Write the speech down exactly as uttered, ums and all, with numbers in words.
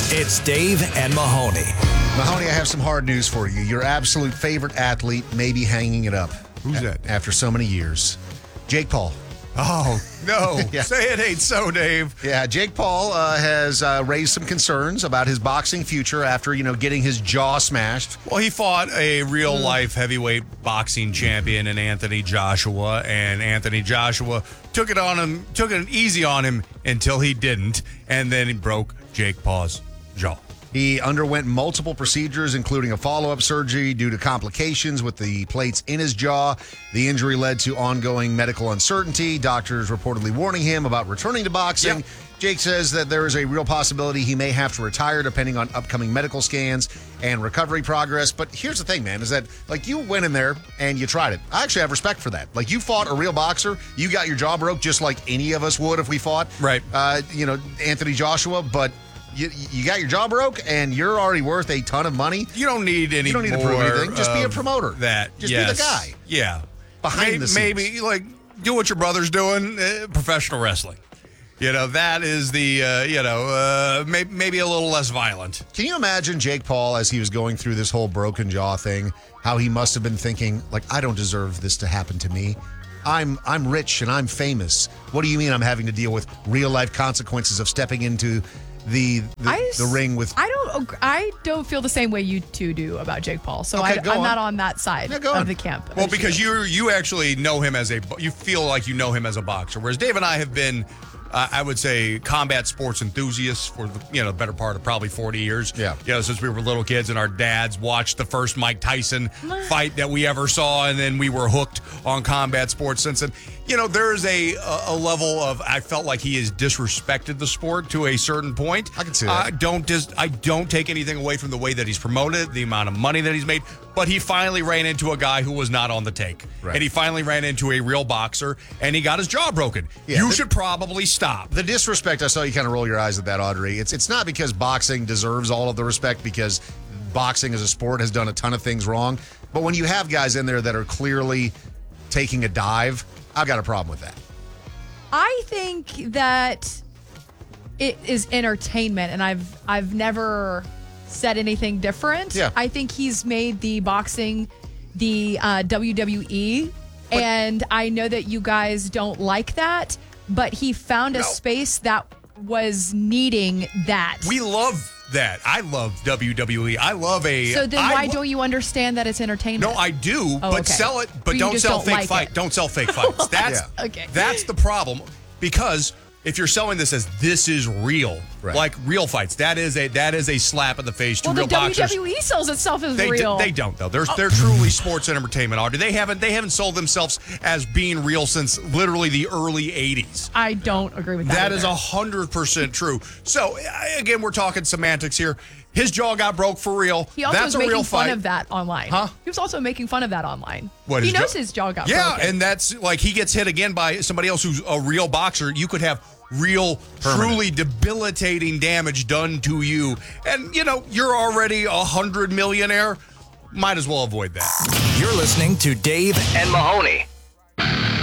It's Dave and Mahoney. Mahoney, I have some hard news for you. Your absolute favorite athlete may be hanging it up. Who's a- that? After so many years. Jake Paul. Oh, no. Yeah. Say it ain't so, Dave. Yeah, Jake Paul uh, has uh, raised some concerns about his boxing future after, you know, getting his jaw smashed. Well, he fought a real-life heavyweight boxing champion in Anthony Joshua, and Anthony Joshua took it on him, took it easy on him until he didn't, and then he broke Jake Paul's jaw. He underwent multiple procedures, including a follow-up surgery due to complications with the plates in his jaw. The injury led to ongoing medical uncertainty. Doctors reportedly warning him about returning to boxing. Yep. Jake says that there is a real possibility he may have to retire depending on upcoming medical scans and recovery progress. But here's the thing, man, is that, like, you went in there and you tried it. I actually have respect for that. Like, you fought a real boxer. You got your jaw broke just like any of us would if we fought. Right. Uh, you know, Anthony Joshua, but... You, you got your jaw broke, and you're already worth a ton of money. You don't need any You don't need to more prove anything. Just be a of promoter. That. Just yes. be the guy. Yeah. Behind maybe, the scenes. Maybe, like, do what your brother's doing, uh, professional wrestling. You know, that is the, uh, you know, uh, may, maybe a little less violent. Can you imagine Jake Paul as he was going through this whole broken jaw thing, how he must have been thinking, like, I don't deserve this to happen to me. I'm I'm rich and I'm famous. What do you mean I'm having to deal with real-life consequences of stepping into the the, I s- the ring with... I don't. ag- I don't feel the same way you two do about Jake Paul. So Okay, I, go I'm on. not on that side Yeah, go on. of the camp. Well, as because you. you you actually know him as a, you feel like you know him as a boxer, whereas Dave and I have been, uh, I would say, combat sports enthusiasts for the, you know, the better part of probably forty years. Yeah. You know, since we were little kids and our dads watched the first Mike Tyson fight that we ever saw, and then we were hooked on combat sports since then. You know, there is a a level of, I felt like he has disrespected the sport to a certain point. I can see that. I don't just I don't take anything away from the way that he's promoted, the amount of money that he's made, but he finally ran into a guy who was not on the take. Right. And he finally ran into a real boxer, and he got his jaw broken. Yeah, you the- should probably stop. The disrespect, I saw you kind of roll your eyes at that, Audrey. It's it's not because boxing deserves all of the respect, because boxing as a sport has done a ton of things wrong. But when you have guys in there that are clearly taking a dive, I've got a problem with that. I think that it is entertainment, and I've I've never said anything different. Yeah. I think he's made the boxing the uh, W W E, and I know that you guys don't like that, but he found a No. space that was needing that. We love that. I love W W E. I love a. so then I why lo- don't you understand that it's entertainment? No, I do, Oh, but okay. sell it. So But you don't just sell don't fake like fight. it. Don't sell fake fights. That's Yeah. Okay. That's the problem, because if you're selling this as this is real, Right. like real fights, that is a that is a slap in the face to well, real the boxers. W W E sells itself as They, real. d- they don't though. They're they're truly sports and entertainment. Audrey, they haven't they haven't sold themselves as being real since literally the early eighties. I don't agree with that. That is either. a hundred percent true. So I- again, we're talking semantics here. His jaw got broke for real. He also That's was a making real fun fight. of that online. Huh? He was also making fun of that online. What, he his knows jaw- his jaw got Yeah, broken. and that's like he gets hit again by somebody else who's a real boxer. You could have real, Permanent. truly debilitating damage done to you. And, you know, you're already a hundred millionaire. Might as well avoid that. You're listening to Dave and Mahoney.